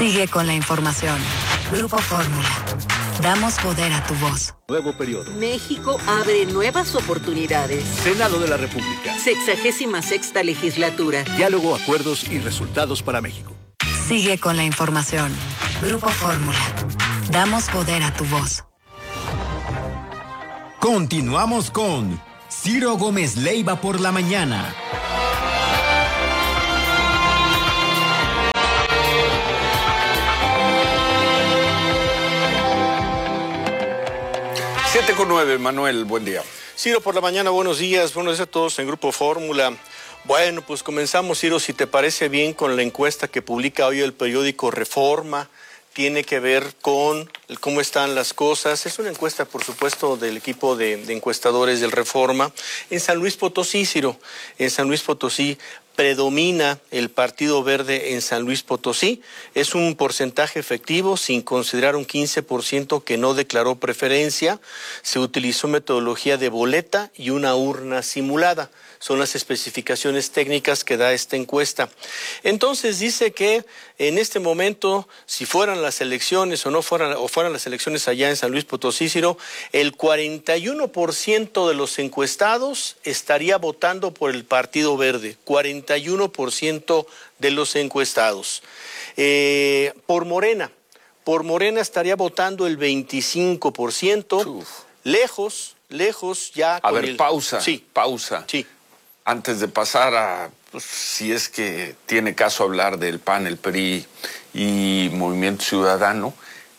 Sigue con la información. Grupo Fórmula. Damos poder a tu voz. Nuevo periodo. México abre nuevas oportunidades. Senado de la República. 66ª legislatura. Diálogo, acuerdos y resultados para México. Sigue con la información. Grupo Fórmula. Damos poder a tu voz. Continuamos con Ciro Gómez Leiva por la mañana. Siete con 9, Manuel, buen día. Ciro, por la mañana, buenos días a todos en Grupo Fórmula. Bueno, pues comenzamos, Ciro, si te parece bien, con la encuesta que publica hoy el periódico Reforma. Tiene que ver con cómo están las cosas. Es una encuesta, por supuesto, del equipo de encuestadores del Reforma. En San Luis Potosí, Ciro, en San Luis Potosí predomina el Partido Verde en San Luis Potosí. Es un porcentaje efectivo, sin considerar un 15% que no declaró preferencia. Se utilizó metodología de boleta y una urna simulada. Son las especificaciones técnicas que da esta encuesta. Entonces dice que en este momento, si fueran las elecciones o fueran las elecciones allá en San Luis Potosí, Ciro, el 41% de los encuestados estaría votando por el Partido Verde. 41% de los encuestados. Por Morena estaría votando el 25%. Uf. Lejos ya. A ver, pausa. Sí. Pausa. Sí. Antes de pasar a, pues, si es que tiene caso hablar del PAN, el PRI y Movimiento Ciudadano,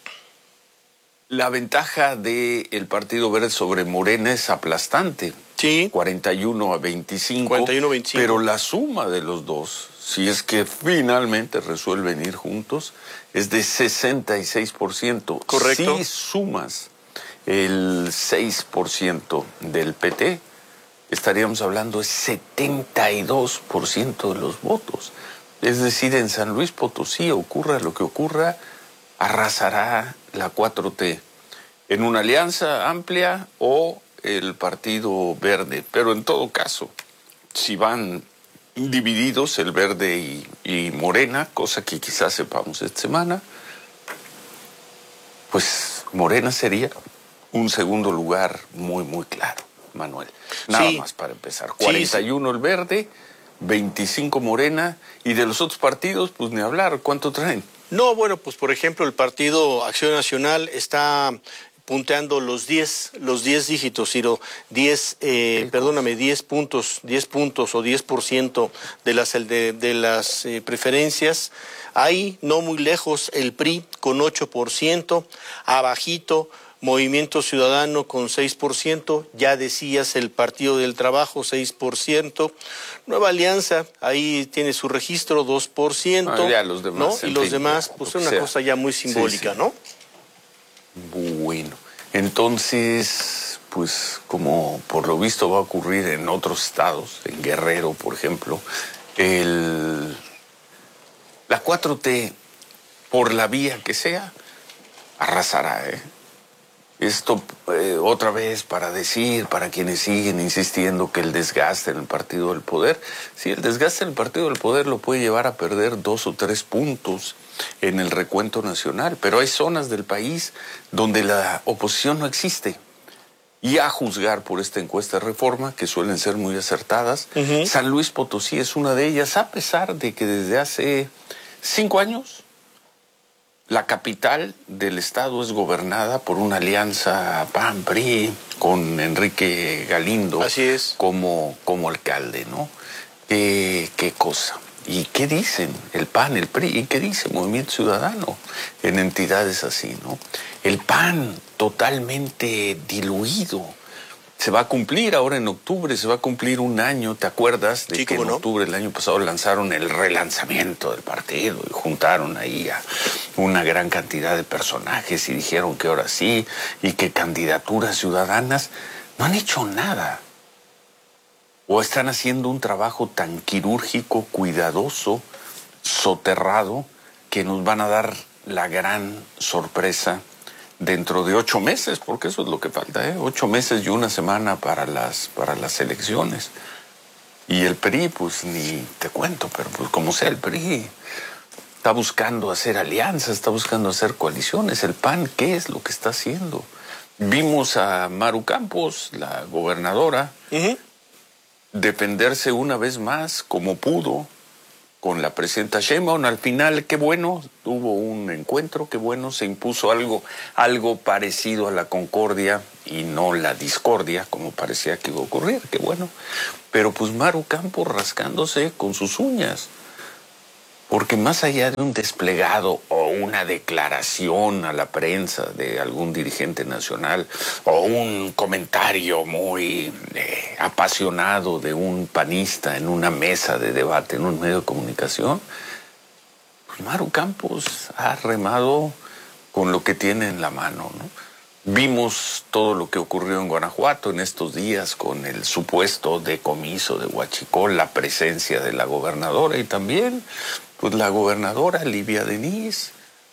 la ventaja del Partido Verde sobre Morena es aplastante. Sí. 41-25. 41-25. Pero la suma de los dos, si es que finalmente resuelven ir juntos, es de 66%. Correcto. Si sumas el 6% del PT, estaríamos hablando de 72% de los votos. Es decir, en San Luis Potosí, ocurra lo que ocurra, arrasará la 4T en una alianza amplia o el Partido Verde. Pero en todo caso, si van divididos el Verde y Morena, cosa que quizás sepamos esta semana, pues Morena sería un segundo lugar muy, muy claro, Manuel. Nada Sí. más para empezar. 41 el Verde, 25 Morena, y de los otros partidos, pues ni hablar. ¿Cuánto traen? No, bueno, pues por ejemplo el Partido Acción Nacional está punteando los 10 dígitos, Ciro, 10 puntos o 10% de las preferencias. Ahí, no muy lejos, el PRI con 8%, abajito Movimiento Ciudadano con 6%, ya decías el Partido del Trabajo 6%, Nueva Alianza, ahí tiene su registro 2%, ya los demás, ¿no? Y los fin, demás, pues es una cosa ya muy simbólica, sí. ¿no? Bueno, entonces, pues como por lo visto va a ocurrir en otros estados, en Guerrero, por ejemplo, la 4T, por la vía que sea, arrasará, ¿eh? Esto otra vez para quienes siguen insistiendo que el desgaste en el Partido del Poder, sí, el desgaste en el Partido del Poder lo puede llevar a perder 2 o 3 puntos en el recuento nacional, pero hay zonas del país donde la oposición no existe. Y a juzgar por esta encuesta de Reforma, que suelen ser muy acertadas, San Luis Potosí es una de ellas, a pesar de que desde hace 5 años la capital del estado es gobernada por una alianza PAN-PRI con Enrique Galindo. Así es. Como alcalde, ¿no? ¿Qué cosa? ¿Y qué dicen el PAN, el PRI? ¿Y qué dice Movimiento Ciudadano en entidades así, no? El PAN totalmente diluido. Se va a cumplir ahora en octubre, se va a cumplir un año. ¿Te acuerdas de que en octubre del año pasado lanzaron el relanzamiento del partido y juntaron ahí a una gran cantidad de personajes y dijeron que ahora sí y que candidaturas ciudadanas? No han hecho nada. O están haciendo un trabajo tan quirúrgico, cuidadoso, soterrado, que nos van a dar la gran sorpresa dentro de 8 meses, porque eso es lo que falta, 8 meses y una semana para las elecciones. Y el PRI, pues ni te cuento, pero pues como sea el PRI, Está buscando hacer alianzas, está buscando hacer coaliciones. El PAN, ¿qué es lo que está haciendo? Vimos a Maru Campos, la gobernadora, defenderse una vez más como pudo con la presidenta Sheinbaum. Al final, qué bueno, tuvo un encuentro, qué bueno, se impuso algo parecido a la concordia y no la discordia, como parecía que iba a ocurrir, qué bueno. Pero pues Maru Campos rascándose con sus uñas. Porque más allá de un desplegado o una declaración a la prensa de algún dirigente nacional o un comentario muy apasionado de un panista en una mesa de debate, en un medio de comunicación, pues Maru Campos ha remado con lo que tiene en la mano, ¿no? Vimos todo lo que ocurrió en Guanajuato en estos días con el supuesto decomiso de Huachicol, la presencia de la gobernadora y también pues la gobernadora Livia Denis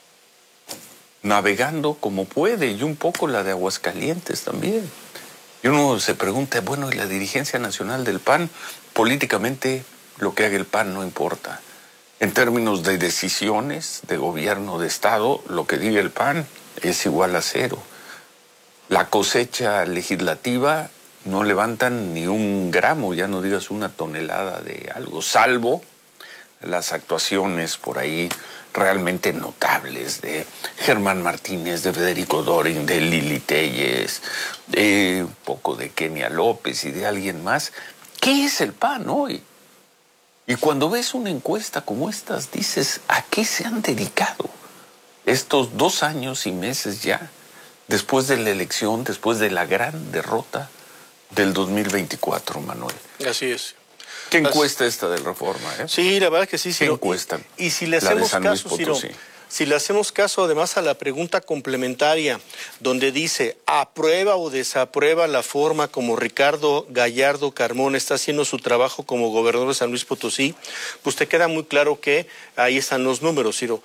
navegando como puede y un poco la de Aguascalientes también. Y uno se pregunta, bueno, ¿y la dirigencia nacional del PAN? Políticamente lo que haga el PAN no importa. En términos de decisiones de gobierno de Estado, lo que diga el PAN es igual a cero. La cosecha legislativa no levantan ni un gramo, ya no digas una tonelada de algo, salvo las actuaciones por ahí realmente notables de Germán Martínez, de Federico Dorin, de Lili Telles, de un poco de Kenia López y de alguien más. ¿Qué es el PAN hoy? Y cuando ves una encuesta como estas, dices, ¿a qué se han dedicado estos 2 años y meses ya, después de la elección, después de la gran derrota del 2024, Manuel? Así es. ¿Qué encuesta esta del Reforma? Sí, la verdad que sí. ¿Qué encuesta? Y si le hacemos caso, Ciro, si le hacemos caso además a la pregunta complementaria, donde dice, ¿aprueba o desaprueba la forma como Ricardo Gallardo Carmona está haciendo su trabajo como gobernador de San Luis Potosí? Pues te queda muy claro que ahí están los números, Ciro.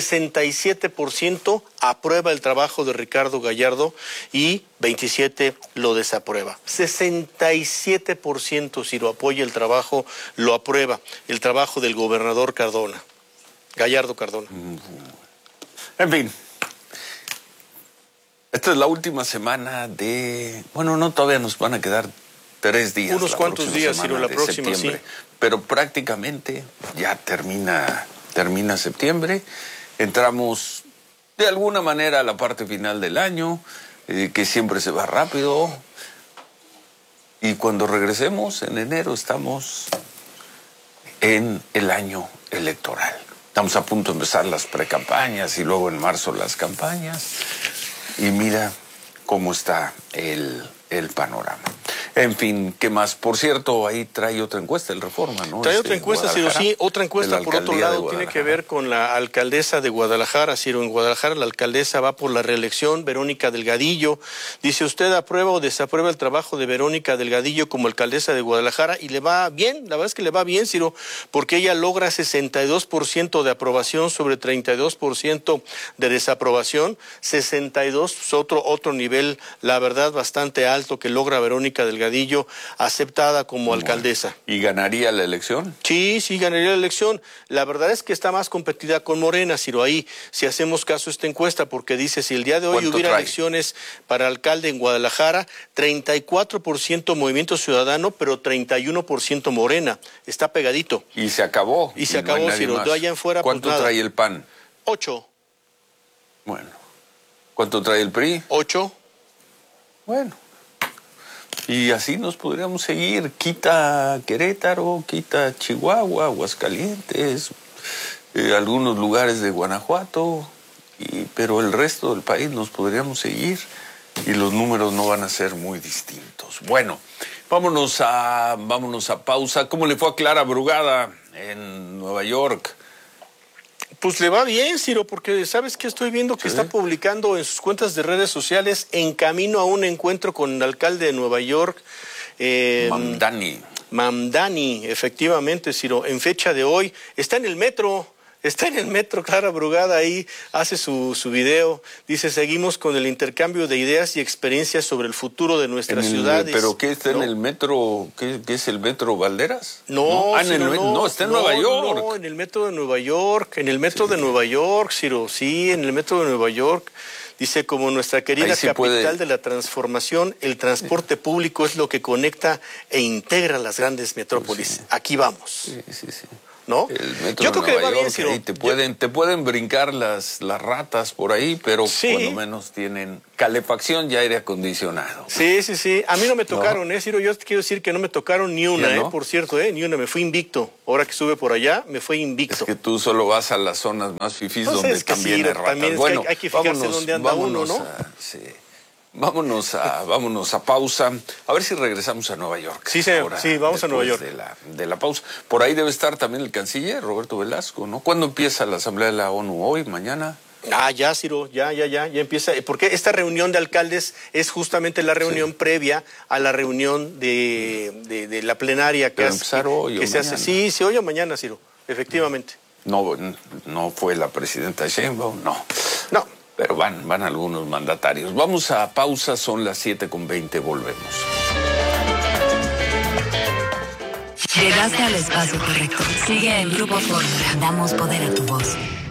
67% aprueba el trabajo de Ricardo Gallardo y 27% lo desaprueba. 67%, Ciro, apoya el trabajo, lo aprueba, el trabajo del gobernador Gallardo Cardona. En fin, esta es la última semana de... Bueno, no, todavía nos van a quedar 3 días. Unos cuantos días, Ciro, la próxima, sí. Pero prácticamente ya termina septiembre. Entramos de alguna manera a la parte final del año, que siempre se va rápido. Y cuando regresemos en enero estamos en el año electoral. Estamos a punto de empezar las precampañas y luego en marzo las campañas. Y mira cómo está el panorama. En fin, ¿qué más? Por cierto, ahí trae otra encuesta, el Reforma, ¿no? Trae otra encuesta, Ciro, sí, otra encuesta, por otro lado, tiene que ver con la alcaldesa de Guadalajara, Ciro. En Guadalajara la alcaldesa va por la reelección, Verónica Delgadillo. Dice, ¿usted aprueba o desaprueba el trabajo de Verónica Delgadillo como alcaldesa de Guadalajara? Y le va bien, la verdad es que le va bien, Ciro, porque ella logra 62% de aprobación sobre 32% de desaprobación. 62, otro nivel, la verdad, bastante alto que logra Verónica Delgadillo, aceptada como alcaldesa. ¿Y ganaría la elección? Sí, ganaría la elección. La verdad es que está más competida con Morena, Ciro, ahí, si hacemos caso a esta encuesta, porque dice, si el día de hoy hubiera elecciones para alcalde en Guadalajara, 34% Movimiento Ciudadano, pero 31% Morena. Está pegadito. Y se acabó. Y se acabó, Ciro. De allá en fuera, ¿cuánto pues, trae el PAN? 8. Bueno. ¿Cuánto trae el PRI? 8. Bueno. Y así nos podríamos seguir. Quita Querétaro, quita Chihuahua, Aguascalientes, algunos lugares de Guanajuato, pero el resto del país nos podríamos seguir y los números no van a ser muy distintos. Bueno, vámonos a pausa. ¿Cómo le fue a Clara Brugada en Nueva York? Pues le va bien, Ciro, porque ¿sabes qué? Estoy viendo que está publicando en sus cuentas de redes sociales en camino a un encuentro con el alcalde de Nueva York. Mamdani. Mamdani, efectivamente, Ciro, en fecha de hoy. Está en el metro Está en el metro, Clara Brugada, ahí hace su video. Dice, seguimos con el intercambio de ideas y experiencias sobre el futuro de nuestras ciudades. ¿Pero qué está ¿no? en el metro? ¿Qué es el metro Valderas? No, no, está en Nueva York. No, en el metro de Nueva York, de Nueva York, Ciro, sí, en el metro de Nueva York. Dice, como nuestra querida capital de la transformación, el transporte público es lo que conecta e integra las grandes metrópolis. Sí. Aquí vamos. Sí. ¿No? El metro Yo creo de Nueva que va York, bien, Ciro. te pueden brincar las ratas por ahí, pero por lo menos tienen calefacción y aire acondicionado. Sí. A mí no me tocaron, Ciro. Yo te quiero decir que no me tocaron ni una, ¿no? Por cierto, ni una. Me fui invicto. Ahora que estuve por allá, me fui invicto. Es que tú solo vas a las zonas más fifís donde también Ciro, hay ratas. También bueno, hay que fijarse dónde anda uno, ¿no? Vámonos a pausa. A ver si regresamos a Nueva York. Sí, vamos a Nueva York. De la pausa. Por ahí debe estar también el canciller, Roberto Velasco, ¿no? ¿Cuándo empieza la Asamblea de la ONU? ¿Hoy? ¿Mañana? Ya, Ciro, ya empieza. Porque esta reunión de alcaldes es justamente la reunión previa a la reunión de la plenaria que se hace. Sí, hoy o mañana, Ciro, efectivamente. No fue la presidenta Sheinbaum, no. Pero van algunos mandatarios. Vamos a pausa, son las 7:20, volvemos. Llegaste al espacio correcto. Sigue en Grupo Fórmula. Damos poder a tu voz.